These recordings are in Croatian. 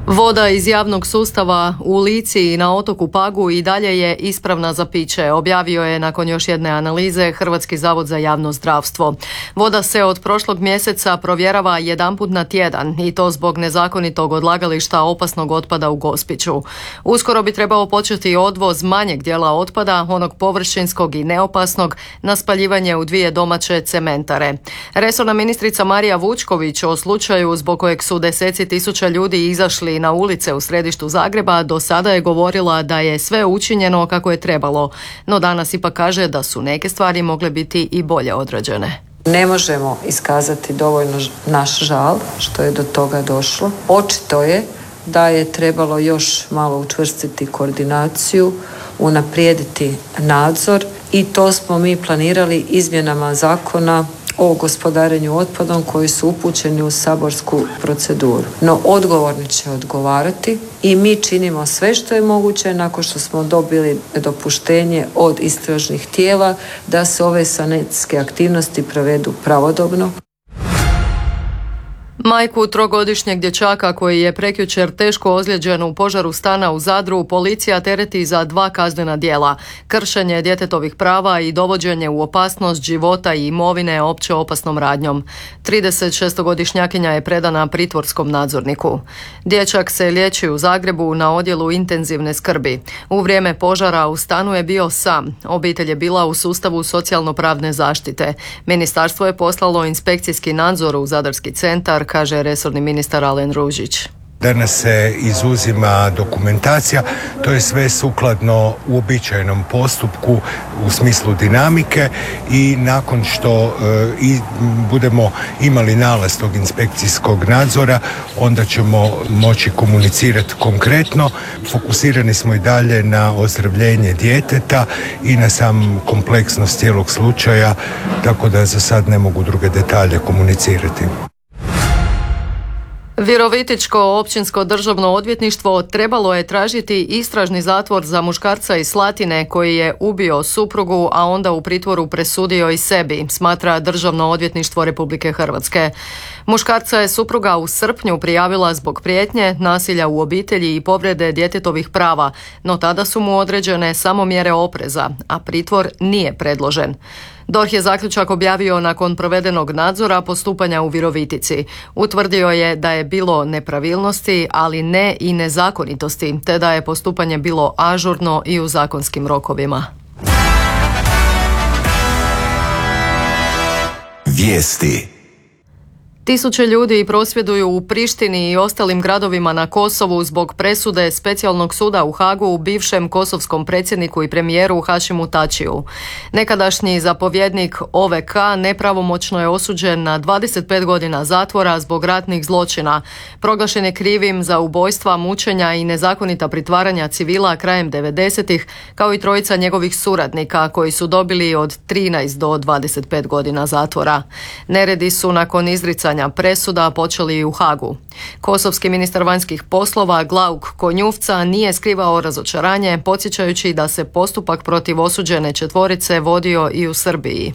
Voda iz javnog sustava u Lici i na otoku Pagu i dalje je ispravna za piće, objavio je nakon još jedne analize Hrvatski zavod za javno zdravstvo. Voda se od prošlog mjeseca provjerava jedanput na tjedan i to zbog nezakonitog odlagališta opasnog otpada u Gospiću. Uskoro bi trebao početi odvoz manjeg dijela otpada, onog površinskog i neopasnog, na spaljivanje u 2 domaće cementare. Resorna ministrica Marija Vučković o slučaju zbog kojeg su deseci tisuća ljudi izašli na ulice u središtu Zagreba do sada je govorila da je sve učinjeno kako je trebalo, no danas ipak kaže da su neke stvari mogle biti i bolje odrađene. Ne možemo iskazati dovoljno naš žal što je do toga došlo. Očito je da je trebalo još malo učvrstiti koordinaciju, unaprijediti nadzor i to smo mi planirali izmjenama zakona o gospodarenju otpadom koji su upućeni u saborsku proceduru. No odgovorni će odgovarati i mi činimo sve što je moguće nakon što smo dobili dopuštenje od istražnih tijela da se ove sanitetske aktivnosti provedu pravodobno. Majku 3-godišnjeg dječaka koji je prekjučer teško ozlijeđen u požaru stana u Zadru policija tereti za 2 kaznena djela: kršenje djetetovih prava i dovođenje u opasnost života i imovine opće opasnom radnjom. 36-godišnjakinja je predana pritvorskom nadzorniku. Dječak se liječi u Zagrebu na odjelu intenzivne skrbi. U vrijeme požara u stanu je bio sam. Obitelj je bila u sustavu socijalno-pravne zaštite. Ministarstvo je poslalo inspekcijski nadzor u Zadarski centar, kaže resorni ministar Alen Ružić. Danas se izuzima dokumentacija, to je sve sukladno uobičajenom postupku u smislu dinamike i nakon što budemo imali nalaz tog inspekcijskog nadzora, onda ćemo moći komunicirati konkretno. Fokusirani smo i dalje na ozdravljenje djeteta i na sam kompleksnost cijelog slučaja, tako da za sad ne mogu druge detalje komunicirati. Virovitičko općinsko državno odvjetništvo trebalo je tražiti istražni zatvor za muškarca iz Slatine koji je ubio suprugu, a onda u pritvoru presudio i sebi, smatra Državno odvjetništvo Republike Hrvatske. Muškarca je supruga u srpnju prijavila zbog prijetnje, nasilja u obitelji i povrede djetetovih prava, no tada su mu određene samo mjere opreza, a pritvor nije predložen. DORH je zaključak objavio nakon provedenog nadzora postupanja u Virovitici. Utvrdio je da je bilo nepravilnosti, ali ne i nezakonitosti, te da je postupanje bilo ažurno i u zakonskim rokovima. Vijesti. Tisuće ljudi prosvjeduju u Prištini i ostalim gradovima na Kosovu zbog presude Specijalnog suda u Hagu bivšem kosovskom predsjedniku i premijeru Hašimu Tačiju. Nekadašnji zapovjednik OVK nepravomoćno je osuđen na 25 godina zatvora zbog ratnih zločina. Proglašen je krivim za ubojstva, mučenja i nezakonita pritvaranja civila krajem 90-ih, kao i 3 njegovih suradnika koji su dobili od 13 do 25 godina zatvora. Neredi su nakon izricanja presuda počeli i u Hagu. Kosovski ministar vanjskih poslova Glauk Konjufca nije skrivao razočaranje, podsjećajući da se postupak protiv osuđene 4 vodio i u Srbiji.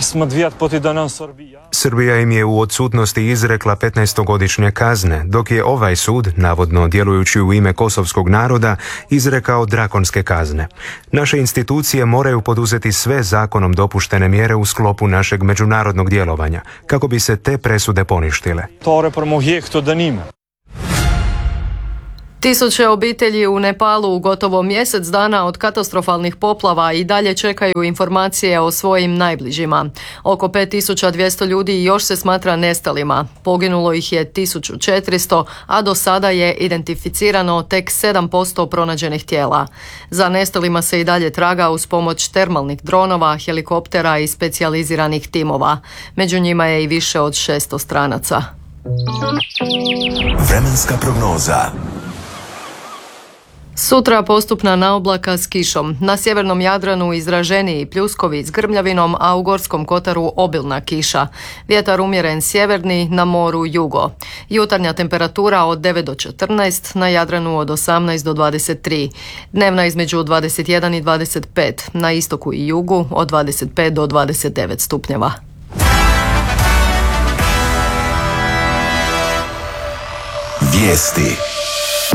Srbija im je u odsutnosti izrekla 15-godišnje kazne, dok je ovaj sud, navodno djelujući u ime kosovskog naroda, izrekao drakonske kazne. Naše institucije moraju poduzeti sve zakonom dopuštene mjere u sklopu našeg međunarodnog djelovanja, kako bi se te presude poništile. Tisuće obitelji u Nepalu gotovo mjesec dana od katastrofalnih poplava i dalje čekaju informacije o svojim najbližima. Oko 5200 ljudi još se smatra nestalima. Poginulo ih je 1400, a do sada je identificirano tek 7% pronađenih tijela. Za nestalima se i dalje traga uz pomoć termalnih dronova, helikoptera i specijaliziranih timova. Među njima je i više od 600 stranaca. Vremenska prognoza. Sutra postupna naoblaka s kišom. Na sjevernom Jadranu izraženiji pljuskovi s grmljavinom, a u Gorskom kotaru obilna kiša. Vjetar umjeren sjeverni, na moru jugo. Jutarnja temperatura od 9 do 14, na Jadranu od 18 do 23. Dnevna između 21 i 25, na istoku i jugu od 25 do 29 stupnjeva. Vijesti.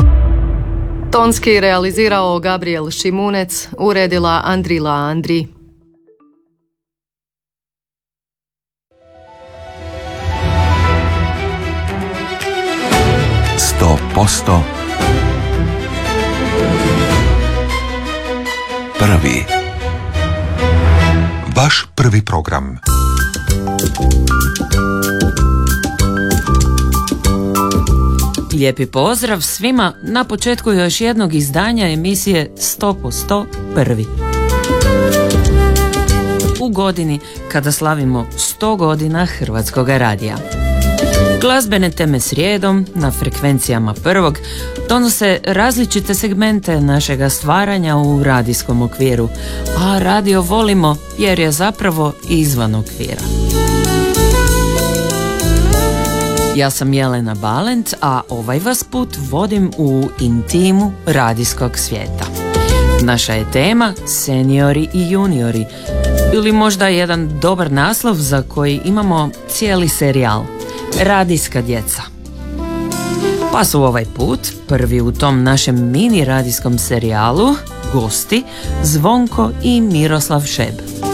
Tonski realizirao Gabriel Šimunec, uredila Andrila Andri. Posto prvi. Vaš prvi program. Lijepi pozdrav svima na početku još jednog izdanja emisije 100% prvi. U godini kada slavimo 100 godina Hrvatskog radija. Glazbene teme srijedom na frekvencijama prvog donose različite segmente našega stvaranja u radijskom okviru, a radio volimo jer je zapravo izvan okvira. Ja sam Jelena Balent, a ovaj vas put vodim u intimu radijskog svijeta. Naša je tema seniori i juniori, ili možda jedan dobar naslov za koji imamo cijeli serijal. Radijska djeca. Pa su ovaj put prvi u tom našem mini radijskom serijalu gosti Zvonko i Miroslav Šeb.